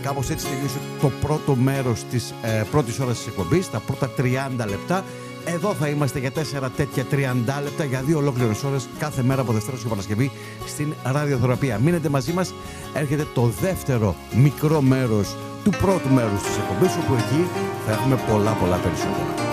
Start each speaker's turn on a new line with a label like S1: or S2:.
S1: Κάπως έτσι τελείωσε το πρώτο μέρος της πρώτης ώρας της εκπομπής, τα πρώτα 30 λεπτά. Εδώ θα είμαστε για 4 τέτοια 30 λεπτά, για 2 ολόκληρες ώρες κάθε μέρα από Δευτέρα και Παρασκευή στην ραδιοθεραπεία. Μείνετε μαζί μας, έρχεται το δεύτερο μικρό μέρος του πρώτου μέρους της εκπομπής, όπου εκεί θα έχουμε πολλά περισσότερα.